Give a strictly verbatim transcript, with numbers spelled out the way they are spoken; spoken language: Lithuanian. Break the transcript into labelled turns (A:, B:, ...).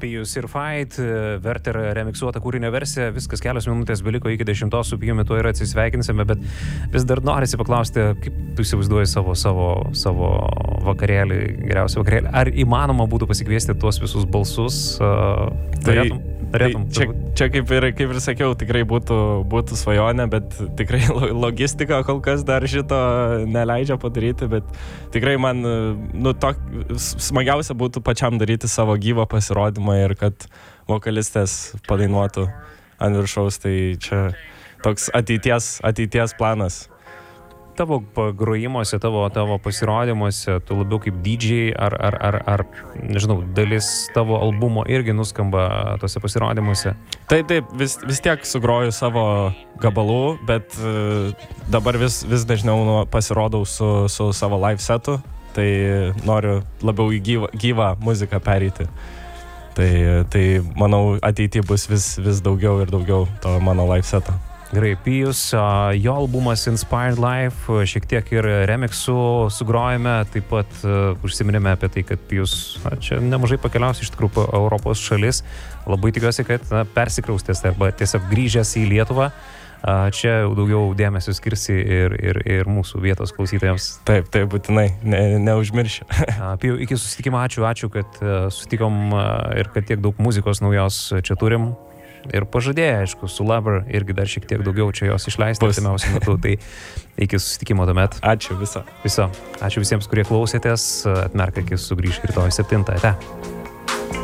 A: Pijus ir Fight, Werther remiksuota kūrinio versija, viskas kelios minutės beliko iki dešimtos, su Pijumi tuo ir atsisveikinsime, bet vis dar norisi paklausti, kaip tu įsivaizduoji savo, savo, savo vakarėlį, geriausią vakarėlį, ar įmanoma būtų pasikviesti tuos visus balsus? Norėtum? Norėtum,
B: čia, čia kaip, ir, kaip ir sakiau, tikrai būtų, būtų svajonė, bet tikrai logistika kol kas dar šito neleidžia padaryti, bet tikrai man nu, to, smagiausia būtų pačiam daryti savo gyvą pasirodymą ir kad vokalistės padainuotų ant viršaus, tai čia toks ateities, ateities planas.
A: Tavo grojimuose, tavo, tavo pasirodymuose, tu labiau kaip D J, ar, ar, ar, ar, nežinau, dalis tavo albumo irgi nuskamba tose pasirodymuose?
B: Taip, taip, vis, vis tiek sugroju savo gabalų, bet uh, dabar vis, vis dažniau nu, pasirodau su, su savo live setu, tai noriu labiau į gyvą, gyvą muziką pereiti. Tai, tai manau, ateityje bus vis, vis daugiau ir daugiau to mano live seto.
A: Gerai, Pijus, jo albumas Inspired Life, šiek tiek ir remixų sugrojame, taip pat uh, užsiminėme apie tai, kad Pijus na, čia nemažai pakeliaus iš tikrųjų po Europos šalis. Labai tikiuosi, kad na, persikraustės arba tiesiog grįžęs į Lietuvą. Uh, čia daugiau dėmesio skirsi ir, ir, ir mūsų vietos klausytojams.
B: Taip, taip, būtinai, ne, neužmiršiu.
A: uh, Pijau, iki susitikimo, ačiū, ačiū, kad uh, susitikom uh, ir kad tiek daug muzikos naujos čia turim. Ir pažadėjo, aišku, su Lover irgi dar šiek tiek daugiau čia jos išleisti artimiausiu metu, tai iki susitikimo tuomet.
B: Ačiū viso.
A: Viso. Ačiū visiems, kurie klausėtės, atmerk akis, sugrįžk rytoj septintą. Ate.